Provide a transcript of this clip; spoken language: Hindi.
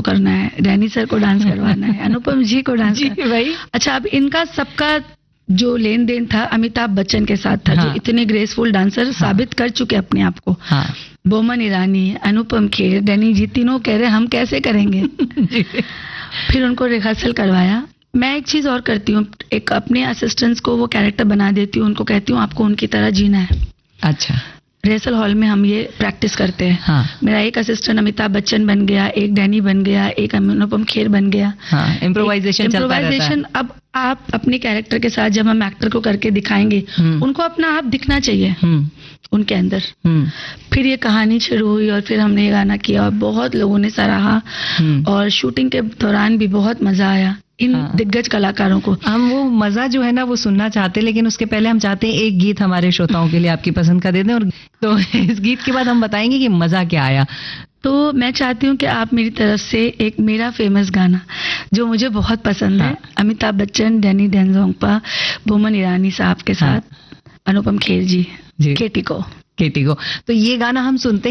करना है, डैनी सर को डांस करवाना है, अनुपम जी को डांस भाई। अच्छा, अब इनका सबका जो लेन देन था अमिताभ बच्चन के साथ था, जो इतने ग्रेसफुल डांसर साबित कर चुके अपने आप को। बोमन ईरानी, अनुपम खेर, डैनी जी, तीनों कह रहे हम कैसे करेंगे। फिर उनको रिहर्सल करवाया। मैं एक चीज और करती हूँ, एक अपने असिस्टेंट्स को वो कैरेक्टर बना देती हूँ, उनको कहती हूँ आपको उनकी तरह जीना है। अच्छा। रिहर्सल हॉल में हम ये प्रैक्टिस करते हैं। मेरा एक असिस्टेंट अमिताभ बच्चन बन गया, एक डैनी बन गया, एक अनुपम खेर बन गया। इम्प्रोवाइजेशन। अब आप अपने कैरेक्टर के साथ जब हम एक्टर को करके दिखाएंगे, उनको अपना आप दिखना चाहिए उनके अंदर। फिर ये कहानी शुरू हुई और फिर हमने ये गाना किया और बहुत लोगों ने सराहा और शूटिंग के दौरान भी बहुत मजा आया इन दिग्गज कलाकारों को। हम वो मजा जो है ना वो सुनना चाहते हैं, लेकिन उसके पहले हम चाहते हैं एक गीत हमारे श्रोताओं के लिए आपकी पसंद का दे दें, और तो इस गीत के बाद हम बताएंगे कि मजा क्या आया। तो मैं चाहती हूँ कि आप मेरी तरफ से एक मेरा फेमस गाना जो मुझे बहुत पसंद है, अमिताभ बच्चन, डैनी डेंजोंगपा, बोमन ईरानी साहब के साथ अनुपम खेर जी, केटी को। तो ये गाना हम सुनते